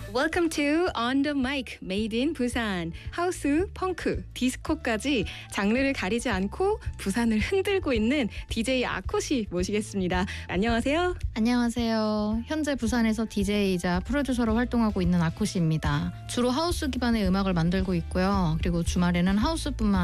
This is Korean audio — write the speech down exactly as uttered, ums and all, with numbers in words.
Welcome to On the Mic, Made in 부산. 하우스, 펑크, 디스코까지 장르를 가리지 않고 부산을 흔들고 있는 디제이 아코 씨 모시겠습니다. 안녕하세요. 안녕하세요. 현재 부산에서 디제이이자 프로듀서로 활동하고 있는 아코씨입니다. 주로 하우스 기반의 음악을 만들고 있고요. 그리고 주말에는 하우스뿐만